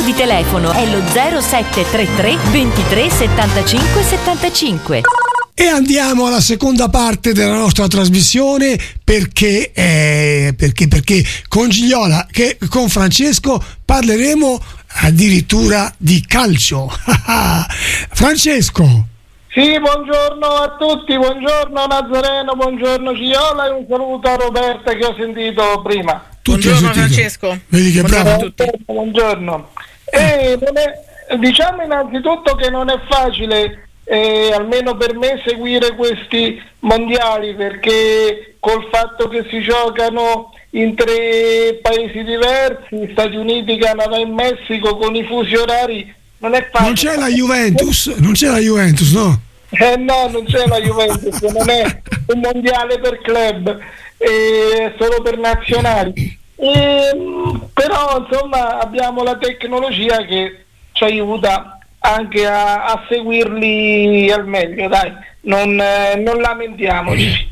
di telefono è lo 0733 23 75 75. E andiamo alla seconda parte della nostra trasmissione perché con Gigliola che con Francesco parleremo addirittura di calcio. Francesco. Sì, buongiorno a tutti, buongiorno Nazareno, buongiorno Gigliola e un saluto a Roberta che ho sentito prima. Buongiorno Francesco. Vedi che bravo a tutti. Buongiorno. Diciamo innanzitutto che non è facile almeno per me seguire questi mondiali, perché col fatto che si giocano in 3 paesi diversi, Stati Uniti, Canada e Messico, con i fusi orari non è facile. Non c'è la Juventus, no? No, non c'è la Juventus, non è un mondiale per club, è solo per nazionali. Però insomma abbiamo la tecnologia che ci aiuta anche a seguirli al meglio, dai, non lamentiamoci.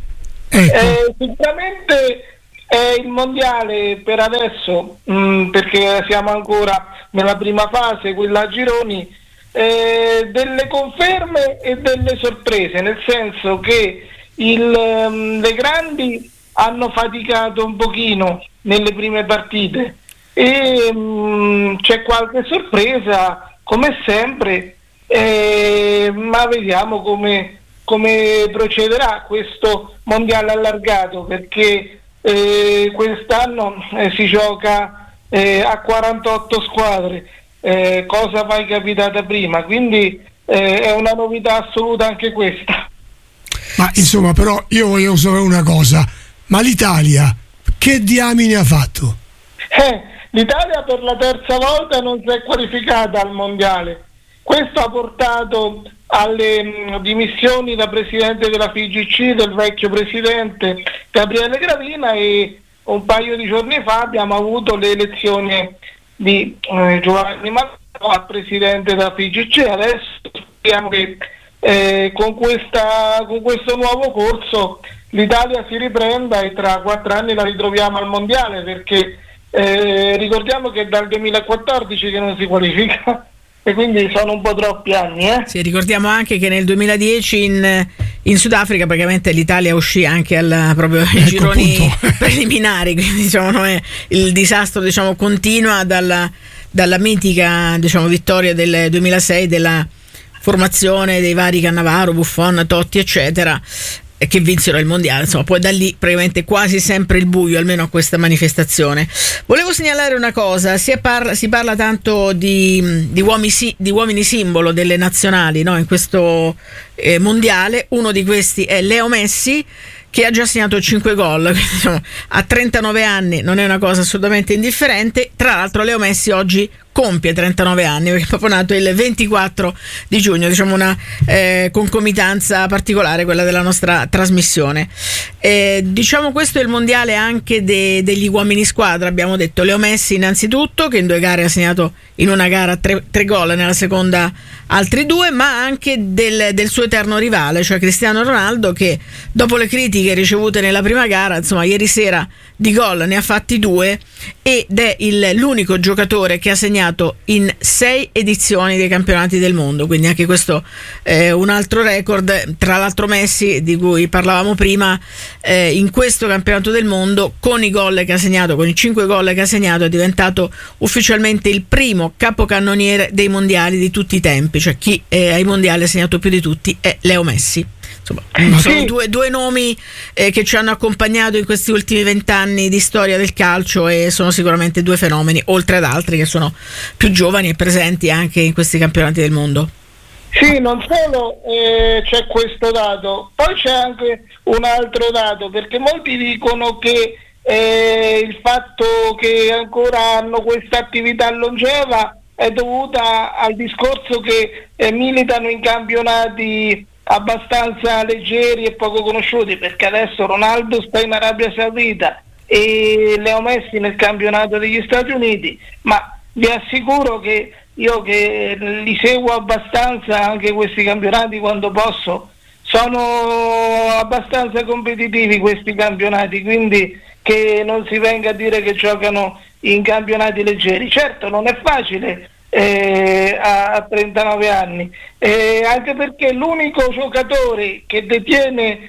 Sicuramente è il mondiale per adesso, perché siamo ancora nella prima fase, quella a gironi, delle conferme e delle sorprese, nel senso che le grandi hanno faticato un pochino nelle prime partite e c'è qualche sorpresa come sempre, ma vediamo come procederà questo mondiale allargato, perché quest'anno si gioca a 48 squadre, cosa mai capitata prima, quindi è una novità assoluta anche questa. Ma insomma, però io voglio sapere una cosa, ma l'Italia che diamine ha fatto? L'Italia per la terza volta non si è qualificata al mondiale. Questo ha portato alle dimissioni da presidente della FIGC del vecchio presidente Gabriele Gravina, e un paio di giorni fa abbiamo avuto le elezioni di Giovanni Matteo a presidente della FIGC. Adesso speriamo che con questo nuovo corso l'Italia si riprenda e tra 4 anni la ritroviamo al mondiale, perché ricordiamo che è dal 2014 che non si qualifica e quindi sono un po' troppi anni. Sì, ricordiamo anche che nel 2010 in Sudafrica praticamente l'Italia uscì anche proprio ai gironi preliminari, quindi diciamo il disastro continua dalla mitica vittoria del 2006 della formazione dei vari Cannavaro, Buffon, Totti eccetera, che vinsero il mondiale. Insomma, poi da lì praticamente quasi sempre il buio, almeno a questa manifestazione. Volevo segnalare una cosa: si parla tanto di uomini simbolo delle nazionali, no? In questo mondiale. Uno di questi è Leo Messi, che ha già segnato 5 gol, quindi, diciamo, a 39 anni non è una cosa assolutamente indifferente. Tra l'altro Leo Messi oggi compie 39 anni, perché è proprio nato il 24 di giugno, diciamo una concomitanza particolare quella della nostra trasmissione. Diciamo questo è il mondiale anche degli uomini squadra. Abbiamo detto Leo Messi innanzitutto, che in 2 gare ha segnato in una gara 3 gol, nella seconda altri 2, ma anche del suo eterno rivale, cioè Cristiano Ronaldo, che dopo le critiche ricevute nella prima gara, insomma ieri sera di gol ne ha fatti 2 ed è l'unico giocatore che ha segnato in 6 edizioni dei campionati del mondo, quindi anche questo è un altro record. Tra l'altro Messi, di cui parlavamo prima, in questo campionato del mondo con i gol che ha segnato, con i 5 gol che ha segnato, è diventato ufficialmente il primo capocannoniere dei mondiali di tutti i tempi, cioè chi ai mondiali ha segnato più di tutti è Leo Messi. Insomma, sono due nomi che ci hanno accompagnato in questi ultimi 20 anni di storia del calcio, e sono sicuramente 2 fenomeni, oltre ad altri che sono più giovani e presenti anche in questi campionati del mondo. Sì, non solo c'è questo dato, poi c'è anche un altro dato, perché molti dicono che il fatto che ancora hanno questa attività longeva è dovuta al discorso che militano in campionati abbastanza leggeri e poco conosciuti, perché adesso Ronaldo sta in Arabia Saudita e Leo Messi nel campionato degli Stati Uniti, ma vi assicuro che io, che li seguo abbastanza anche questi campionati quando posso, sono abbastanza competitivi questi campionati, quindi che non si venga a dire che giocano in campionati leggeri. Certo non è facile a 39 anni, anche perché l'unico giocatore che detiene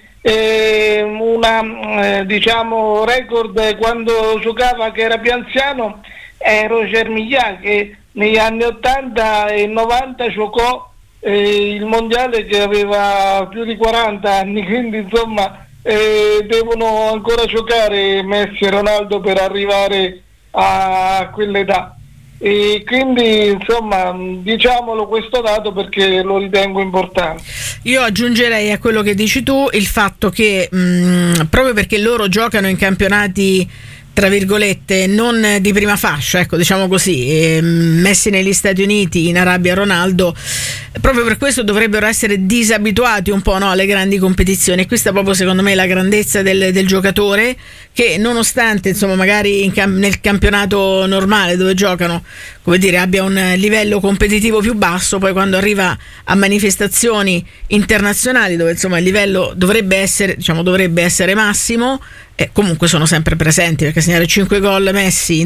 diciamo record quando giocava, che era più anziano, è Roger Milla, che negli anni 80 e 90 giocò il mondiale, che aveva più di 40 anni, quindi insomma devono ancora giocare Messi e Ronaldo per arrivare a quell'età, e quindi insomma diciamolo questo dato perché lo ritengo importante. Io aggiungerei a quello che dici tu il fatto che proprio perché loro giocano in campionati tra virgolette non di prima fascia, ecco, diciamo così, Messi negli Stati Uniti, in Arabia Ronaldo, proprio per questo dovrebbero essere disabituati un po', no, alle grandi competizioni. E questa proprio secondo me è la grandezza del giocatore, che nonostante insomma magari nel campionato normale dove giocano, come dire, abbia un livello competitivo più basso, poi quando arriva a manifestazioni internazionali dove insomma il livello dovrebbe essere massimo, comunque sono sempre presenti, perché segnare 5 gol Messi